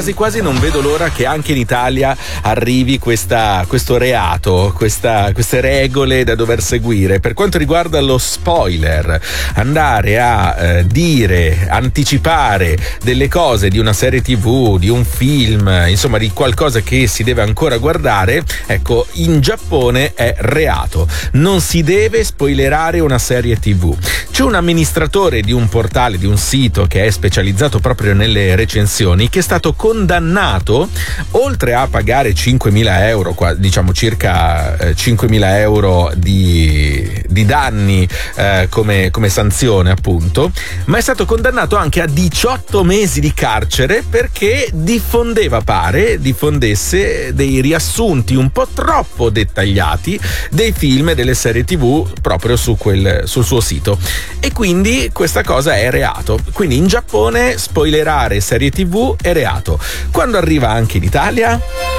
quasi quasi non vedo l'ora che anche in Italia arrivi questo reato, queste regole da dover seguire. Per quanto riguarda lo spoiler, andare a anticipare delle cose di una serie TV, di un film, insomma di qualcosa che si deve ancora guardare, ecco, in Giappone è reato. Non si deve spoilerare una serie TV. C'è un amministratore di un portale, di un sito che è specializzato proprio nelle recensioni, che è stato condannato, oltre a pagare 5.000 euro, diciamo circa 5.000 euro di danni come sanzione appunto, ma è stato condannato anche a 18 mesi di carcere perché diffondesse dei riassunti un po' troppo dettagliati dei film e delle serie TV proprio sul suo sito, e quindi questa cosa è reato. Quindi in Giappone spoilerare serie TV è reato. Quando arriva anche in Italia?